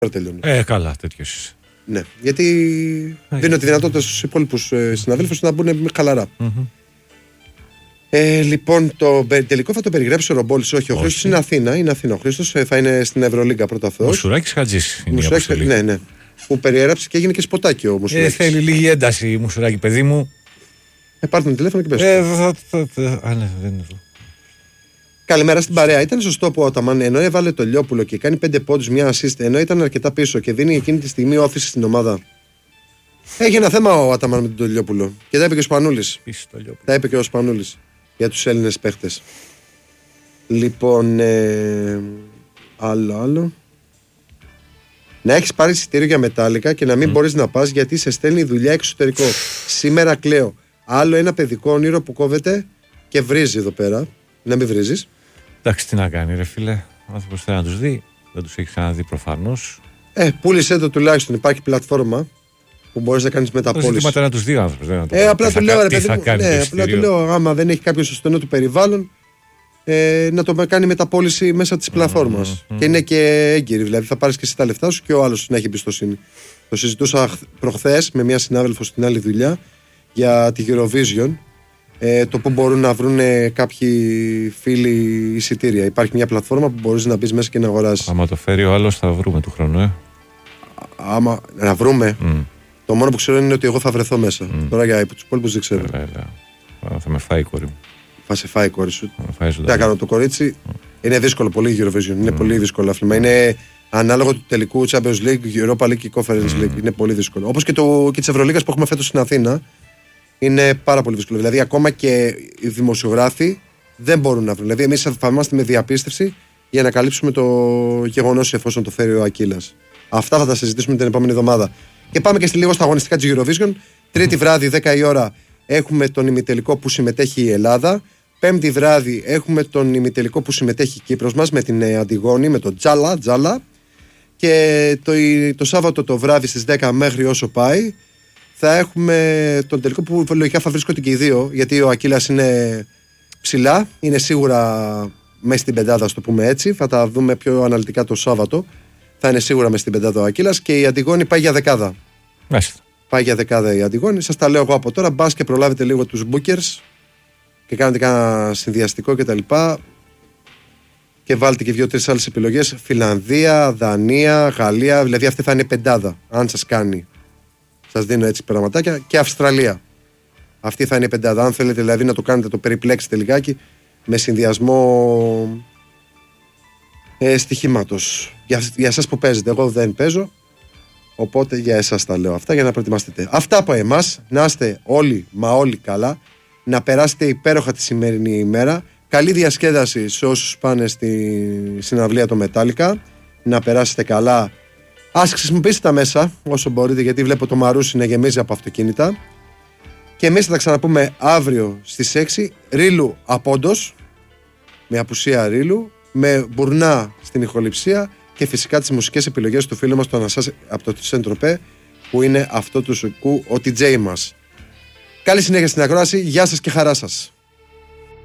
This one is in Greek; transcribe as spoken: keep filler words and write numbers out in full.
τελειώνει. Ε, καλά, τέτοιος. Ναι, γιατί δίνω τη δυνατότητα στους υπόλοιπους ε, συναδέλφους να μπουν χαλαρά. Mm-hmm. Ε, λοιπόν, το τελικό θα το περιγράψει ο Ρομπόλης. Όχι, ο Χρήστος είναι Αθήνα. Είναι Αθήνα. Ο Χρήστος ε, θα είναι στην Ευρωλίγκα πρώτα Θεός. Μουσουράκης Χατζής. Μουσουράκης, ναι, ναι. Που περιέγραψε και έγινε και σποτάκι ο Μουσουράκης. Ε, θέλει λίγη ένταση η Μουσουράκη, παιδί μου. Ε, πάρτε τον τηλέφωνο και πες. Ε, θα, θα, θα, α, ναι, δεν είναι εδώ. Καλημέρα στην παρέα. Ήταν σωστό που ο Αταμάν, ενώ έβαλε το Λιόπουλο και κάνει πέντε πόντους, μια assist, ενώ ήταν αρκετά πίσω και δίνει εκείνη τη στιγμή όθηση στην ομάδα. Έχει ένα θέμα ο Αταμάν με τον Λιόπουλο. Και τα είπε και ο Σπανούλης. Τα είπε και ο Σπανούλης για τους Έλληνες παίχτες. Λοιπόν, ε, άλλο, άλλο. Να έχεις πάρει εισιτήριο για μετάλλικα και να μην mm. μπορείς να πας γιατί σε στέλνει δουλειά εξωτερικό. Σήμερα κλαίω. Άλλο ένα παιδικό όνειρο που κόβεται και βρίζει εδώ πέρα. Να μην βρίζεις. Εντάξει, τι να κάνει, ρε φίλε. Ο άνθρωπος θέλει να τους δει. Δεν τους έχει ξαναδεί προφανώς. Ε, πούλησε το τουλάχιστον. Υπάρχει πλατφόρμα που μπορείς να κάνεις μεταπόληση. Το ζητήματα να τους δει ο άνθρωπος. Δεν ε, απλά του λέω, ρε παιδί μου. Ναι, απλά του λέω, άμα δεν έχει κάποιο στο στενό του περιβάλλον, ε, να το κάνει μεταπόληση μέσα της πλατφόρμας. Mm-hmm. Και είναι και έγκυρη. Δηλαδή θα πάρεις και εσύ τα λεφτά σου και ο άλλος να έχει εμπιστοσύνη. Το συζητούσα προχθές με μια συνάδελφο στην άλλη δουλειά για τη Eurovision. Ε, το που μπορούν να βρουν κάποιοι φίλοι εισιτήρια. Υπάρχει μια πλατφόρμα που μπορείς να μπεις μέσα και να αγοράσεις. Άμα το φέρει ο άλλος θα βρούμε του χρόνου, ε. Άμα να βρούμε. Mm. Το μόνο που ξέρω είναι ότι εγώ θα βρεθώ μέσα. Mm. Τώρα για τους υπόλοιπους δεν ξέρω. Έλα, έλα. Θα με φάει η κόρη μου. Θα σε φάει η κόρη σου. Τι θα κάνω, το κορίτσι mm. είναι δύσκολο πολύ η Eurovision. Είναι mm. πολύ δύσκολο αθλήμα. Είναι ανάλογο του τελικού Champions League, Europa League και Conference mm. League. Είναι πολύ δύσκολο. Όπως και, και της Ευρωλίγας που έχουμε φέτος στην Αθήνα. Είναι πάρα πολύ δύσκολο. Δηλαδή, ακόμα και οι δημοσιογράφοι δεν μπορούν να βρουν. Δηλαδή, εμείς θα είμαστε με διαπίστευση για να καλύψουμε το γεγονός εφόσον το φέρει ο Ακύλας. Αυτά θα τα συζητήσουμε την επόμενη εβδομάδα. Και πάμε και στη λίγο στα αγωνιστικά της Eurovision. Τρίτη βράδυ, δέκα η ώρα, έχουμε τον ημιτελικό που συμμετέχει η Ελλάδα. Πέμπτη βράδυ, έχουμε τον ημιτελικό που συμμετέχει η Κύπρος μας με την Αντιγόνη, με τον Τζάλα. Τζάλα. Και το, το Σάββατο το βράδυ στις δέκα μέχρι όσο πάει. Θα έχουμε τον τελικό που λογικά θα βρίσκονται και οι δύο, γιατί ο Ακύλας είναι ψηλά, είναι σίγουρα μέσα στην πεντάδα, ας το πούμε έτσι. Θα τα δούμε πιο αναλυτικά το Σάββατο. Θα είναι σίγουρα μέσα στην πεντάδα ο Ακύλας και η Αντιγόνη πάει για δεκάδα. Μάλιστα. Πάει για δεκάδα η Αντιγόνη. Σας τα λέω εγώ από τώρα. Μπας και προλάβετε λίγο τους bookers και κάνετε κάνα συνδυαστικό κτλ. Και, και βάλτε και δύο-τρεις άλλες επιλογές. Φιλανδία, Δανία, Γαλλία. Δηλαδή αυτή θα είναι πεντάδα, αν σας κάνει. Σας δίνω έτσι πραγματάκια. Και Αυστραλία. Αυτή θα είναι η πεντάδα. Αν θέλετε δηλαδή να το κάνετε, το περιπλέξετε λιγάκι με συνδυασμό ε, στοιχήματος. Για, για εσάς που παίζετε, εγώ δεν παίζω. Οπότε για εσάς τα λέω αυτά για να προετοιμαστείτε. Αυτά από εμάς. Να είστε όλοι, μα όλοι καλά. Να περάσετε υπέροχα τη σημερινή ημέρα. Καλή διασκέδαση σε όσους πάνε στη συναυλία το Μετάλλικα. Να περάσετε καλά. Ας χρησιμοποιήσετε τα μέσα όσο μπορείτε, γιατί βλέπω το Μαρούσι να γεμίζει από αυτοκίνητα. Και εμείς θα τα ξαναπούμε αύριο στις έξι. Ρίλου απόντος, με απουσία Ρίλου, με Μπουρνά στην ηχοληψία και φυσικά τις μουσικές επιλογές του φίλου μας του Ανασάς από το Σεντροπέ, που είναι αυτό του σουκού, ο ντι τζέι μας. Καλή συνέχεια στην ακρόαση. Γεια σας και χαρά σας.